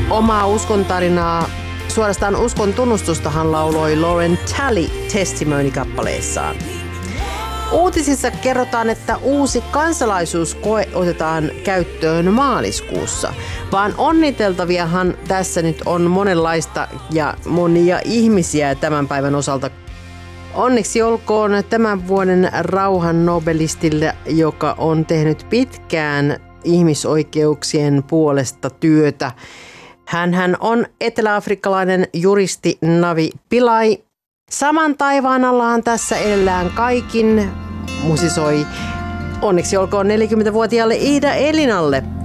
Omaa uskontarinaa, suorastaan uskon tunnustustahan lauloi Lauren Talley Testimony-kappaleessaan. Uutisissa kerrotaan, että uusi kansalaisuuskoe otetaan käyttöön maaliskuussa, vaan onniteltaviahan tässä nyt on monenlaista ja monia ihmisiä tämän päivän osalta. Onneksi olkoon tämän vuoden rauhan nobelistille, joka on tehnyt pitkään ihmisoikeuksien puolesta työtä. Hänhän on eteläafrikkalainen juristi Navi Pillay. Saman taivaan allaan tässä elään kaikin, musisoi onneksi olkoon 40-vuotiaalle Ida Elinalle.